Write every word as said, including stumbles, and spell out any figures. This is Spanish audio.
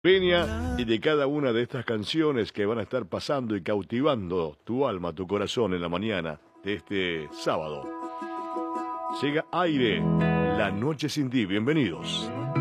Peña y de cada una de estas canciones que van a estar pasando y cautivando tu alma, tu corazón en la mañana de este sábado. Llega Aire, La Noche Sin Ti. Bienvenidos.